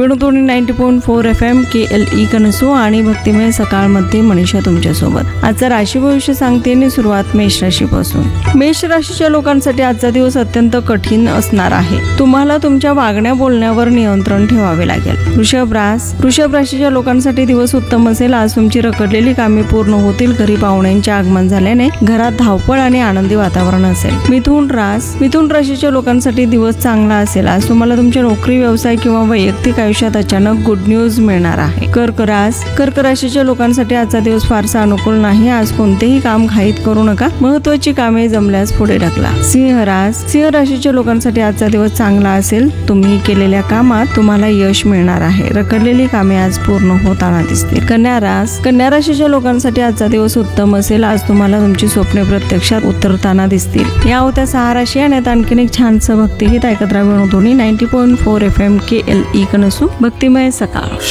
Venudhwani 90.4 FM KLE कनसू आणि भक्तिमय सकाळमध्ये मनीषा तुमच्यासोबत. आजचा राशी भविष्य सांगते आणि सुरुवात मेष राशीपासून. मेष राशीच्या लोकांसाठी आजचा दिवस अत्यंत कठीण असणार आहे. तुम्हाला तुमच्या वागण्या बोलण्यावर नियंत्रण ठेवावे लागेल. वृषभ राशीच्या लोकांसाठी दिवस उत्तम असेल. आज तुमची रखडलेली कामे पूर्ण होतील. घरी पाहुण्यांचे आगमन झाल्याने घरात धावपळ आणि आनंदी वातावरण असेल. मिथुन राशीच्या लोकांसाठी दिवस चांगला असेल. आज तुम्हाला तुमच्या नोकरी, व्यवसाय किंवा वैयक्तिक आयुष्यात अचानक गुड न्यूज मिळणार आहे. कर्क राशीच्या लोकांसाठी आजचा दिवस फारसा अनुकूल नाही. आज कोणतेही काम घाईत करू नका. महत्त्वाची कामे जमल्यास पुढे ढकला. सिंह राशीच्या लोकांसाठी आजचा दिवस चांगला असेल. तुम्ही केलेल्या कामात तुम्हाला यश मिळणार आहे. रखडलेली कामे आज पूर्ण होताना दिसतील. कन्या राशीच्या लोकांसाठी आजचा दिवस उत्तम असेल. आज तुम्हाला तुमची स्वप्ने प्रत्यक्षात उतरताना दिसतील. या होत्या 6 राशी आणि आता आणखीन एक छानसं भक्तिगीत ऐकत राहा. वेणुध्वनी 90.4 FM KLE कनसू भक्तिमय सकाळ.